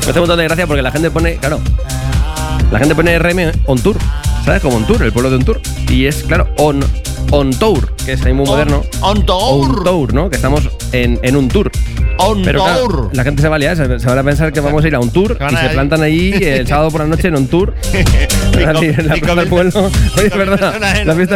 Me hace un montón de gracia porque la gente pone, claro, la gente pone RM on tour, ¿sabes? Como on tour, el pueblo de on tour. Y es, claro, on tour, que es ahí muy moderno. On tour. On tour, ¿no? Que estamos en un tour. Pero claro, la gente se va a liar, se van a pensar que vamos a ir a un tour y se plantan ahí el sábado por la noche en un tour. En la plaza del pueblo. Oye, perdona, la fiesta